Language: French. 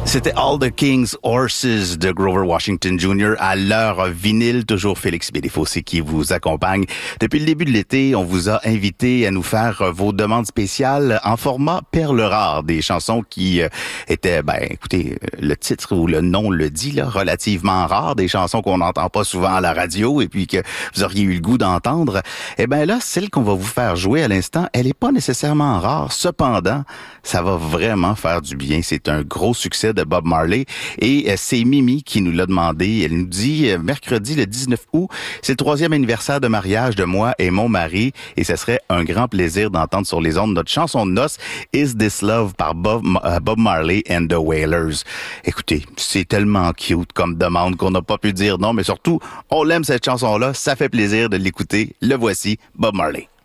C'était All the King's Horses de Grover Washington Jr. à l'heure vinyle. Toujours Félix Bédéfossé qui vous accompagne. Depuis le début de l'été, on vous a invité à nous faire vos demandes spéciales en format perles rares. Des chansons qui étaient, écoutez, le titre ou le nom le dit, là, relativement rares. Des chansons qu'on n'entend pas souvent à la radio et puis que vous auriez eu le goût d'entendre. Eh bien là, celle qu'on va vous faire jouer à l'instant, elle n'est pas nécessairement rare. Cependant, ça va vraiment faire du bien. C'est un gros succès de Bob Marley et c'est Mimi qui nous l'a demandé. Elle nous dit mercredi le 19 août, c'est le 3e anniversaire de mariage de moi et mon mari et ce serait un grand plaisir d'entendre sur les ondes notre chanson de noces Is This Love par Bob Marley and the Wailers. Écoutez, c'est tellement cute comme demande qu'on n'a pas pu dire non, mais surtout, on l'aime cette chanson-là, ça fait plaisir de l'écouter. Le voici, Bob Marley.